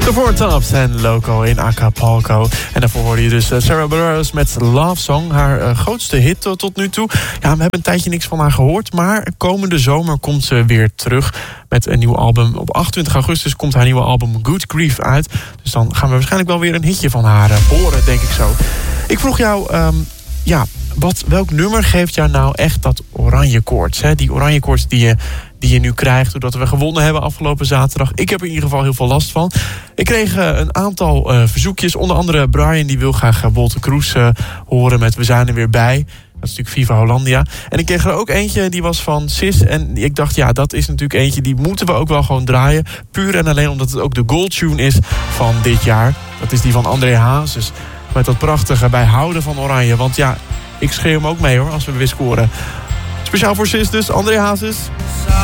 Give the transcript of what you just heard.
De Four Tops en Loco in Acapulco. En daarvoor hoorde je dus Sarah Bareilles met Love Song. Haar grootste hit tot nu toe. Ja, we hebben een tijdje niks van haar gehoord. Maar komende zomer komt ze weer terug met een nieuw album. Op 28 augustus komt haar nieuwe album Good Grief uit. Dus dan gaan we waarschijnlijk wel weer een hitje van haar horen, denk ik zo. Ik vroeg jou, welk nummer geeft jou nou echt dat oranje koorts? Hè? Die oranje koorts die je nu krijgt doordat we gewonnen hebben afgelopen zaterdag. Ik heb er in ieder geval heel veel last van. Ik kreeg een aantal verzoekjes. Onder andere Brian, die wil graag Wolter Kroes horen met We zijn er weer bij. Dat is natuurlijk Viva Hollandia. En ik kreeg er ook eentje, die was van Sis. En ik dacht, ja, dat is natuurlijk eentje, die moeten we ook wel gewoon draaien. Puur en alleen omdat het ook de goldtune is van dit jaar. Dat is die van André Hazes. Met dat prachtige bij houden van oranje. Want ja, ik schreeuw hem ook mee hoor, als we weer scoren. Speciaal voor Sis dus, André Hazes.